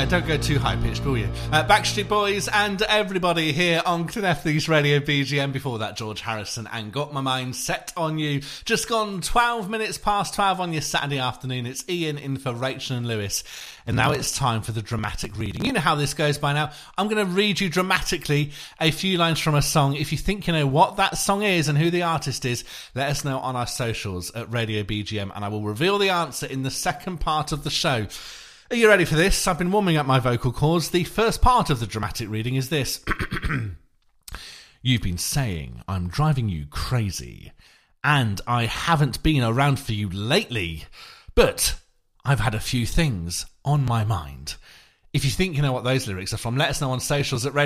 don't go too high-pitched, will you? Backstreet Boys and everybody here on Clonethley's Radio BGM. Before that, George Harrison and Got My Mind Set On You. Just gone 12 minutes past 12 on your Saturday afternoon. It's Ian in for Rachel and Lewis. And now it's time for the dramatic reading. You know how this goes by now. I'm going to read you dramatically a few lines from a song. If you think you know what that song is and who the artist is, let us know on our socials at Radio BGM, and I will reveal the answer in the second part of the show. Are you ready for this? I've been warming up my vocal cords. The first part of the dramatic reading is this. You've been saying I'm driving you crazy, and I haven't been around for you lately, but I've had a few things on my mind. If you think you know what those lyrics are from, let us know on socials at Radio